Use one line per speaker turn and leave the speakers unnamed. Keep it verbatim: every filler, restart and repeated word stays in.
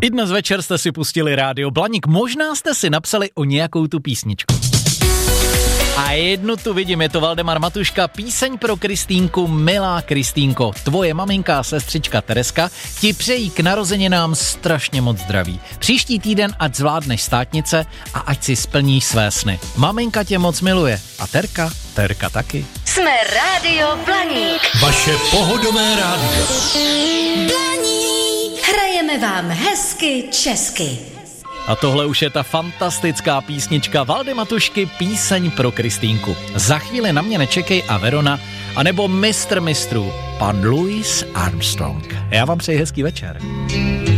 I dnes večer jste si pustili Rádio Blaník, možná jste si napsali o nějakou tu písničku. A jednu tu vidím, je to Valdemar Matuška, píseň pro Kristýnku. Milá Kristýnko, tvoje maminka a sestřička Tereska ti přejí k narozeninám strašně moc zdraví. Příští týden ať zvládneš státnice a ať si splníš své sny. Maminka tě moc miluje a Terka, Terka taky.
Jsme Rádio Blaník.
Vaše pohodové rádio.
Blaník. Hrajeme vám hezky česky.
A tohle už je ta fantastická písnička Valdy Matušky, píseň pro Kristýnku. Za chvíli Na mě nečekej a Verona, anebo mistr mistrů, pan Louis Armstrong. Já vám přeji hezký večer.